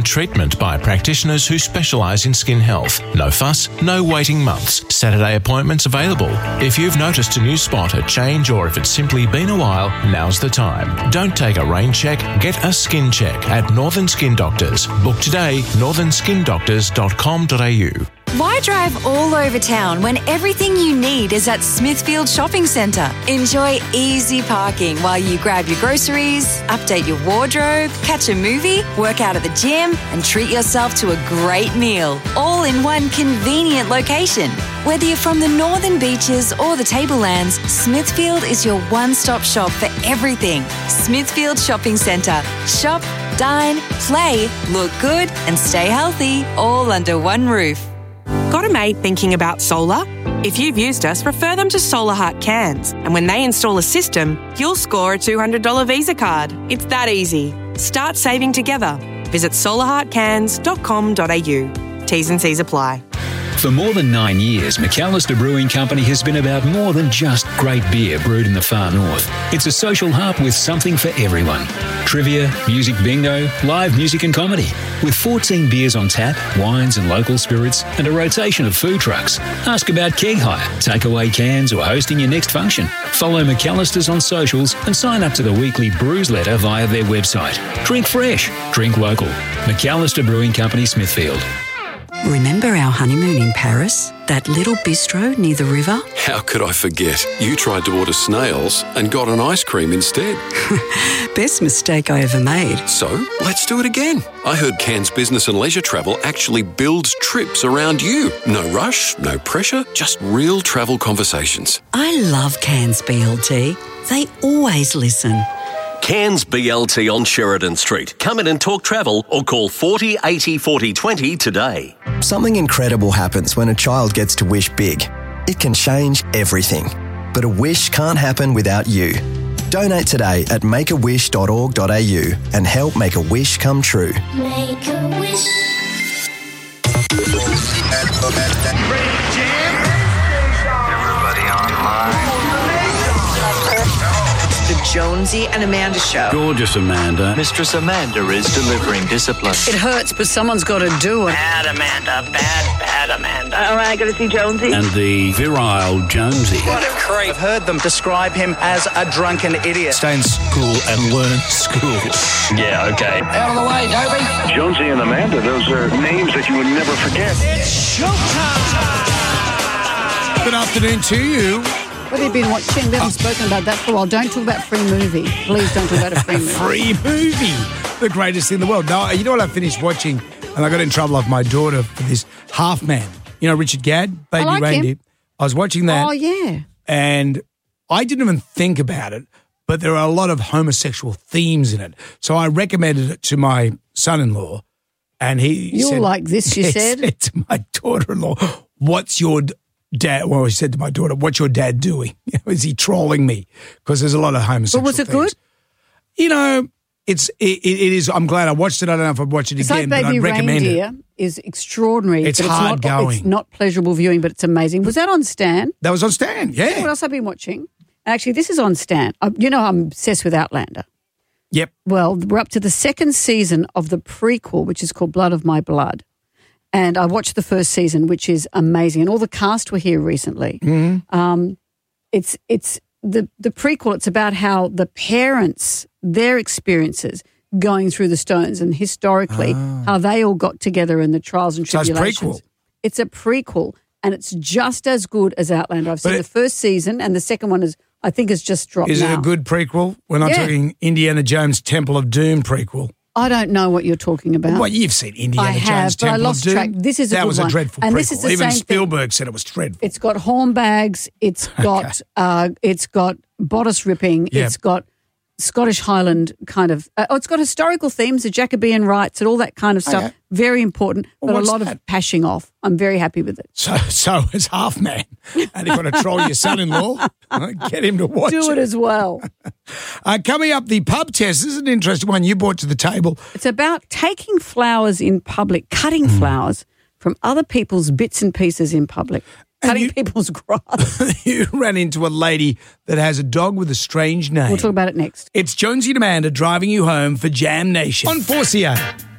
and treatment by practitioners who specialise in skin health. No fuss, no waiting months. Saturday appointments available. If you've noticed a new spot, a change, or if it's simply been a while, now's the time. Don't take a rain check, get a skin check at Northern Skin Doctors. Book today, northernskindoctors.com.au. Why drive all over town when everything you need is at Smithfield Shopping Centre? Enjoy easy parking while you grab your groceries, update your wardrobe, catch a movie, work out at the gym, and treat yourself to a great meal, all in one convenient location. Whether you're from the Northern Beaches or the Tablelands, Smithfield is your one-stop shop for everything. Smithfield Shopping Centre. Shop, dine, play, look good, and stay healthy, all under one roof. Got a mate thinking about solar? If you've used us, refer them to Solar Heart Cairns. And when they install a system, you'll score a $200 Visa card. It's that easy. Start saving together. Visit solarheartcairns.com.au. T's and C's apply. For more than 9 years, McAllister Brewing Company has been about more than just great beer brewed in the far north. It's a social hub with something for everyone. Trivia, music bingo, live music and comedy. With 14 beers on tap, wines and local spirits, and a rotation of food trucks. Ask about keg hire, takeaway cans, or hosting your next function. Follow McAllister's on socials and sign up to the weekly brews letter via their website. Drink fresh, drink local. McAllister Brewing Company, Smithfield. Remember our honeymoon in Paris? That little bistro near the river? How could I forget? You tried to order snails and got an ice cream instead. Best mistake I ever made. So, let's do it again. I heard Cairns Business and Leisure Travel actually builds trips around you. No rush, no pressure, just real travel conversations. I love Cairns BLT. They always listen. Cairns BLT on Sheridan Street. Come in and talk travel or call 40 80 40 20 today. Something incredible happens when a child gets to wish big. It can change everything. But a wish can't happen without you. Donate today at makeawish.org.au and help make a wish come true. Make a wish. Everybody online. The Jonesy and Amanda Show. Gorgeous Amanda. Mistress Amanda is delivering discipline. It hurts, but someone's got to do it. Bad Amanda. Bad Amanda. All right, got to see Jonesy. And the virile Jonesy. What a creep. I've heard them describe him as a drunken idiot. Stay in school and learn school. Yeah, okay. Out of the way, Toby. Jonesy and Amanda, those are names that you would never forget. It's showtime. Good afternoon to you. What have you been watching? We haven't spoken about that for a while. Don't talk about Free Movie. Please don't talk about a free movie. Free Movie. The greatest thing in the world. No, you know what I finished watching? And I got in trouble off my daughter for this Half Man. You know Richard Gadd? Baby Reindeer. I was watching that. Oh, yeah. And I didn't even think about it, but there are a lot of homosexual themes in it. So I recommended it to my son-in-law. And he You're said, like this, you said to my daughter-in-law, what's your dad, well, he said to my daughter, what's your dad doing? Is he trolling me? Because there's a lot of homosexual But was it things. good? You know, it is. I'm glad I watched it. I don't know if I'd watch it again, but I'd recommend Reindeer it. is extraordinary. It's but hard going. It's not pleasurable viewing, but it's amazing. Was that on Stan? That was on Stan, yeah. You know what else I've been watching? Actually, this is on Stan. You know I'm obsessed with Outlander. Yep. Well, we're up to the second season of the prequel, which is called Blood of My Blood. And I watched the first season, which is amazing. And all the cast were here recently. Mm-hmm. It's the prequel. It's about how the parents, their experiences going through the Stones and historically how they all got together in the trials and tribulations. So it's prequel. It's a prequel, and it's just as good as Outlander. I've seen the first season, and the second one is just dropped now. Is it a good prequel? We're not talking Indiana Jones Temple of Doom prequel. I don't know what you're talking about. Well, you've seen Indiana Jones Temple but I lost of Doom. track. This is a that good was one. a dreadful and prequel. This is the Even same Spielberg thing. said it was dreadful. It's got hornbags. It's got bodice ripping. Yep. It's got Scottish Highland kind of. It's got historical themes, the Jacobean rights, and all that kind of stuff. Okay. Very important, Well, but a lot what's of pashing off. I'm very happy with it. So is Half Man. And you've got to troll your son-in-law. Get him to watch Do it as well. Coming up, the pub test. This is an interesting one you brought to the table. It's about taking flowers in public, cutting flowers from other people's bits and pieces in public. Cutting people's grass. You ran into a lady that has a dog with a strange name. We'll talk about it next. It's Jonesy and Amanda driving you home for Jam Nation on 4CR.